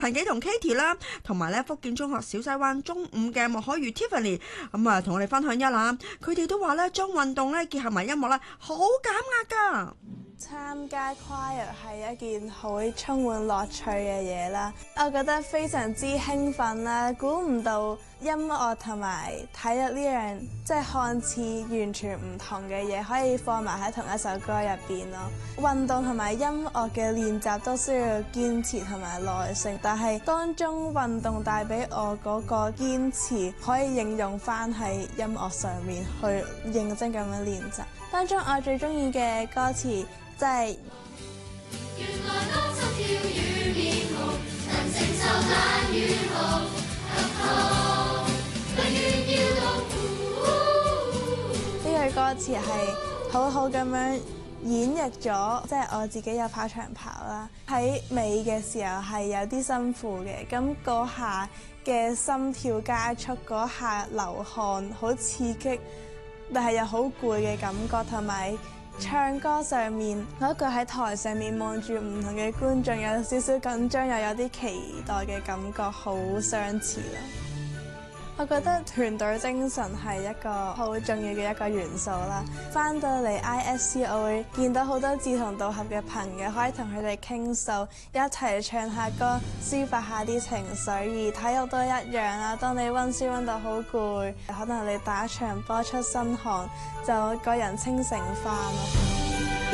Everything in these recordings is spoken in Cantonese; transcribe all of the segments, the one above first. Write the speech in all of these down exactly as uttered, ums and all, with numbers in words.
陳記同 Katie 啦，同埋咧福建中學小西灣中五嘅莫可如 Tiffany， 咁啊同我哋分享一下，佢哋都話咧將運動咧結合埋音樂咧，好減壓㗎。 參加 choir 係一件好充滿樂趣嘅嘢啦，我覺得非常之興奮啦！估唔到音樂同埋體育呢樣即係看似完全唔同嘅嘢，可以放埋喺同一首歌入邊咯。運動同埋音樂嘅練習都需要堅持同埋耐性，但係當中運動帶俾我嗰個堅持，可以應用翻喺音樂上面去認真咁樣練習。當中我最中意嘅歌詞即係原來當心跳與面紅，能承受冷與紅，永遠要痛苦。呢句歌詞係好好咁樣演繹咗，即係我自己有跑長跑啦。喺尾嘅時候係有啲辛苦嘅，咁嗰下嘅心跳加速，嗰下流汗好刺激，但係又好攰嘅感覺，同埋唱歌上面我一個喺台上面望住唔同嘅觀眾，有少少緊張又有啲期待嘅感覺，好相似啦。我覺得團隊精神係一個好重要嘅一個元素啦。返到嚟 I S C 我會見到好多志同道合嘅朋友，可以同佢哋傾訴，一齊唱下歌，抒發下啲情緒。而體育都一樣啦，當你溫書溫到好攰，可能你打場波出身汗，就個人清醒翻咯。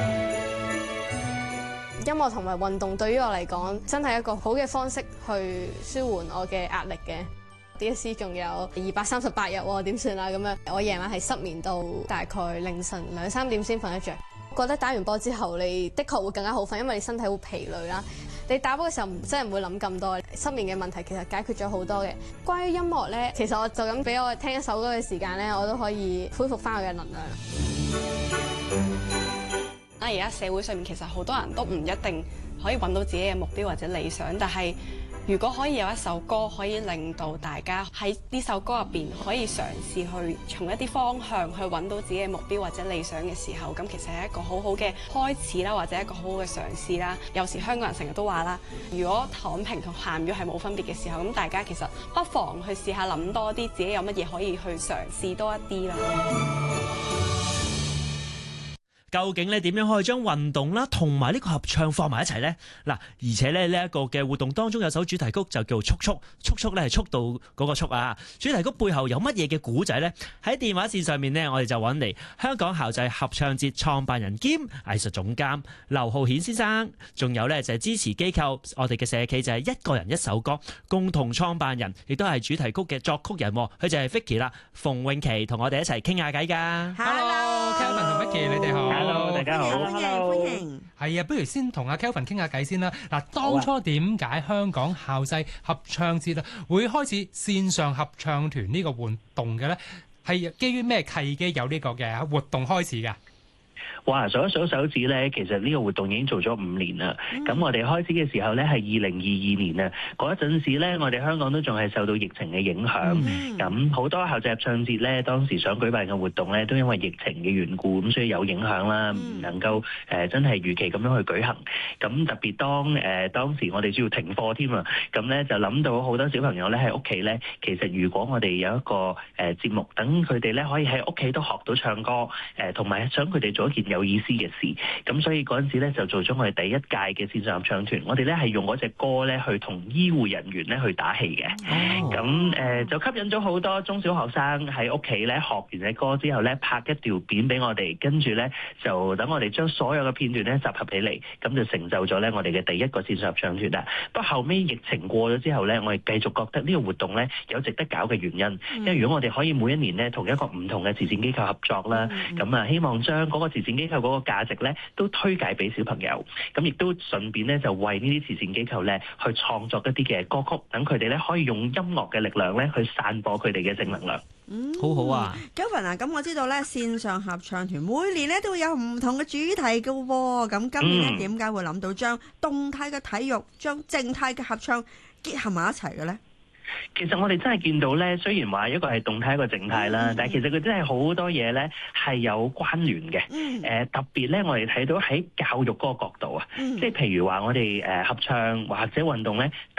音樂同埋運動對於我嚟講，真係一個好嘅方式去舒緩我嘅壓力嘅。D S C 仲有二百三十八日喎，點算啊？咁樣我夜晚係失眠到大概凌晨兩三點先瞓得着。覺得打完波之後，你的確會更加好瞓，因為你身體會疲累啦。你打波嘅時候真係唔會諗咁多，失眠嘅問題其實解決咗好多嘅。關於音樂咧，其實我就咁俾我聽一首歌嘅時間咧，我都可以恢復翻我嘅能量。 啊！而家社會上面其實好多人都唔一定可以揾到自己嘅目標或者理想，但係如果可以有一首歌可以令到大家喺呢首歌入邊可以嘗試去從一啲方向去揾到自己嘅目標或者理想嘅時候，咁其實係一個好好嘅開始啦，或者一個好好嘅嘗試啦。有時香港人成日都話啦，如果躺平同鹹魚係冇分別嘅時候，咁大家其實不妨去試下諗多啲自己有乜嘢可以去嘗試多一啲啦。 究竟咧點樣可以將運動啦同埋呢個合唱放埋一齊呢？嗱，而且咧呢一個嘅活動當中有首主題曲就叫速速速速咧係速度嗰個速啊！主題曲背後有乜嘢嘅古仔呢？喺電話線上面呢，我哋就揾嚟香港校際合唱節創辦人兼藝術總監劉浩顯先生，仲有呢就係支持機構我哋嘅社企就係一個人一首歌共同創辦人，亦都係主題曲嘅作曲人，佢就係 Vicky 啦，馮詠琪同我哋一齊傾下偈㗎。 Hello，Kelvin 同 Vicky 你哋好。 Hello， 大家好。 歡迎歡迎。 係啊，不如先同阿 Kelvin 傾下偈先啦。嗱，當初點解香港校際合唱節啊會開始線上合唱團呢個活動嘅咧？係基於咩契機有呢個嘅活動開始㗎？ 哇！數一數手指咧，其實呢個活動已經做咗五年啦。咁、嗯、我哋開始嘅時候咧係二零二二年啊，嗰一陣時咧，我哋香港都仲係受到疫情嘅影響。咁好、嗯、多校際合唱節咧，當時想舉辦嘅活動咧，都因為疫情嘅緣故，咁所以有影響啦，唔、嗯、能夠誒、呃、真係如期咁樣去舉行。咁特別當誒、呃、當時我哋仲要停課添啊，咁咧就諗到好多小朋友咧喺屋企咧，其實如果我哋有一個誒、呃、節目，等佢哋咧可以喺屋企都學到唱歌，誒同埋想佢哋做一件有意思嘅事，咁所以嗰陣時咧就做咗我哋第一屆嘅線上合唱團。我哋咧係用嗰隻歌咧去同醫護人員咧去打氣嘅。咁誒、呃、就吸引咗好多中小學生喺屋企咧學完隻歌之後咧拍一條片俾我哋，跟住咧就等我哋將所有嘅片段咧集合起嚟，咁就成就咗咧我哋嘅第一個線上合唱團啦。不過後尾疫情過咗之後咧，我哋繼續覺得呢個活動咧有值得搞嘅原因，因為如果我哋可以每一年咧同一個唔同嘅慈善機構合作啦，咁啊希望將嗰個慈善機構嗰個價值咧都推介俾小朋友，咁亦都順便咧就為呢啲慈善機構咧去創作一啲嘅歌曲，等佢哋咧可以用音樂嘅力量咧去散播佢哋嘅正能量。 嗯， 好好啊 Kelvin 啊，咁我知道咧線上合唱團每年咧都會有唔同嘅主題嘅喎，咁今年咧點解會諗到將動態嘅體育將靜態嘅合唱結合埋一齊嘅咧？ 其實我哋真係見到咧，雖然話一個係動態一個靜態啦，嗯、但係其實佢真係好多嘢咧係有關聯嘅。誒、嗯呃、特別咧，我哋睇到喺教育嗰個角度啊，嗯、即係譬如話我哋誒合唱或者運動咧。